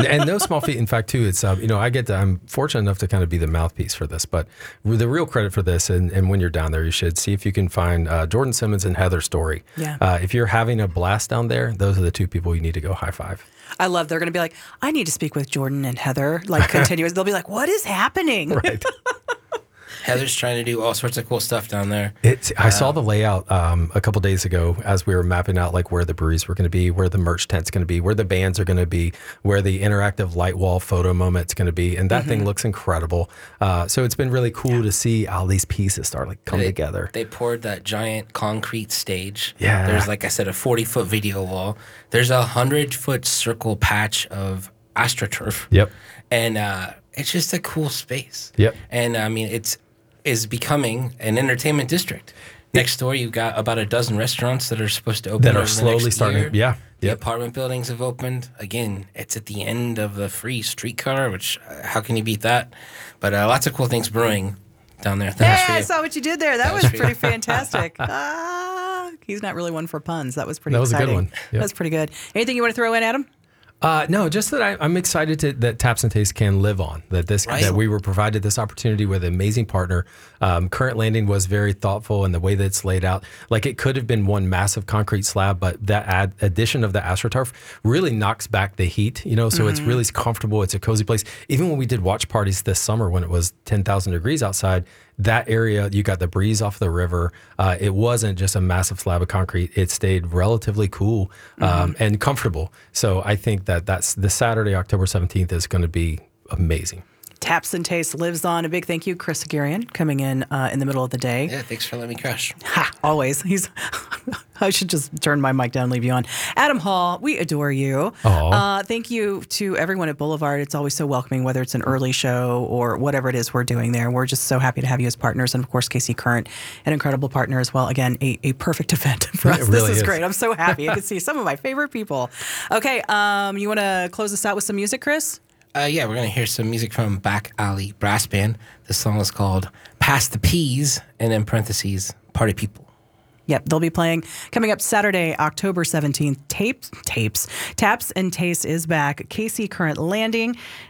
and no small feat. In fact, too, it's I'm fortunate enough to kind of be the mouthpiece for this, but the real credit for this, and when you're down there, you should see if you can find Jordan Simmons and Heather Story. Yeah. If you're having a blast down there, those are the two people you need to go high five. I love. They're going to be like, I need to speak with Jordan and Heather. Like continuous. They'll be like, what is happening? Right. Heather's trying to do all sorts of cool stuff down there. I saw the layout a couple days ago as we were mapping out like where the breweries were going to be, where the merch tent's going to be, where the bands are going to be, where the interactive light wall photo moment's going to be, and that thing looks incredible. So it's been really cool to see all these pieces start like come together. They poured that giant concrete stage. Yeah. There's, like I said, a 40-foot video wall. There's a 100-foot circle patch of AstroTurf. Yep. And it's just a cool space. Yep. And I mean, is becoming an entertainment district. Next door, you've got about a dozen restaurants that are supposed to open That are over the slowly next starting. year. Yeah. The Yep. apartment buildings have opened. Again, it's at the end of the free streetcar, which how can you beat that? But lots of cool things brewing down there. Hey, I saw what you did there. That was was for you. pretty fantastic. He's not really one for puns. That was pretty That was a good exciting. one. Yep. That was pretty good. Anything you want to throw in, Adam? No, just that I'm excited that Taps and Taste can live on. That we were provided this opportunity with an amazing partner. Current Landing was very thoughtful in the way that it's laid out. Like it could have been one massive concrete slab, but that addition of the AstroTurf really knocks back the heat. So it's really comfortable. It's a cozy place. Even when we did watch parties this summer when it was 10,000 degrees outside, that area, you got the breeze off the river. It wasn't just a massive slab of concrete. It stayed relatively cool and comfortable. So I think that's the Saturday, October 17th is going to be amazing. Taps and Taste lives on. A big thank you, Chris Agarian, coming in the middle of the day. Yeah, thanks for letting me crush. Ha, always. I should just turn my mic down and leave you on. Adam Hall, we adore you. Thank you to everyone at Boulevard. It's always so welcoming, whether it's an early show or whatever it is we're doing there. We're just so happy to have you as partners. And of course, Casey Current, an incredible partner as well. Again, a perfect event for us. It really this is is. great. I'm so happy. I can see some of my favorite people. Okay, you want to close us out with some music, Chris? Yeah, we're going to hear some music from Back Alley Brass Band. The song is called Pass the Peas, and in parentheses, Party People. Yep, they'll be playing coming up Saturday, October 17th. Taps and Taste is back. Casey Current Landing.